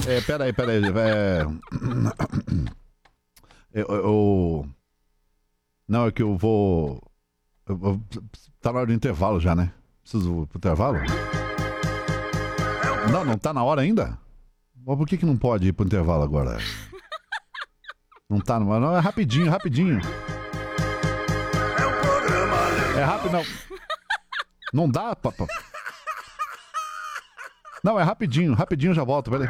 Peraí. Não, é que eu vou. Tá na hora do intervalo já, né? Preciso ir pro intervalo? Não tá na hora ainda? Mas por que não pode ir pro intervalo agora? Não tá no. Não, é rapidinho. É rápido, não. Não dá, papai. Não, é rapidinho já volto, peraí.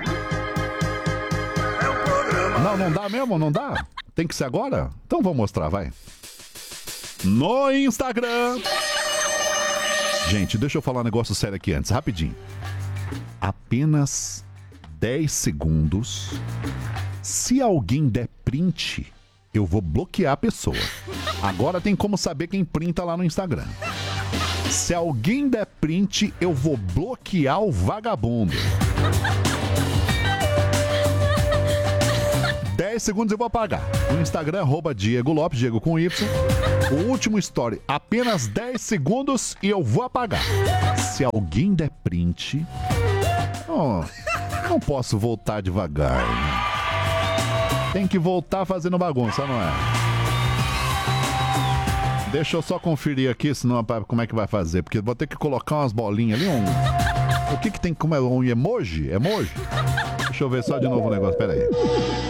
Não dá mesmo, não dá? Tem que ser agora? Então vou mostrar, vai. No Instagram. Gente, deixa eu falar um negócio sério aqui antes, rapidinho. Apenas 10 segundos. Se alguém der print, eu vou bloquear a pessoa. Agora tem como saber quem printa lá no Instagram. Se alguém der print, eu vou bloquear o vagabundo. 10 segundos eu vou apagar. No Instagram, @Diego Lopes, Diego com Y. O último story, apenas 10 segundos e eu vou apagar. Se alguém der print... não posso voltar devagar. Tem que voltar fazendo bagunça, não é? Deixa eu só conferir aqui, senão como é que vai fazer. Porque vou ter que colocar umas bolinhas ali. O que tem como é um emoji? Emoji? Deixa eu ver só de novo o negócio, peraí.